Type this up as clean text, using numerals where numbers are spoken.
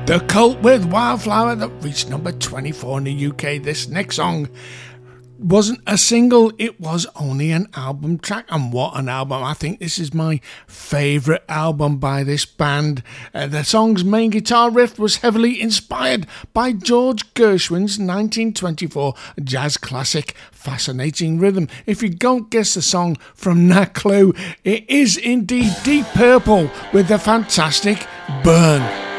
The Cult with Wildflower that reached number 24 in the UK. This next song wasn't a single, it was only an album track, and what an album. I think this is my favourite album by this band. The song's main guitar riff was heavily inspired by George Gershwin's 1924 jazz classic Fascinating Rhythm. If you don't guess the song from that clue, it is indeed Deep Purple with the fantastic Burn.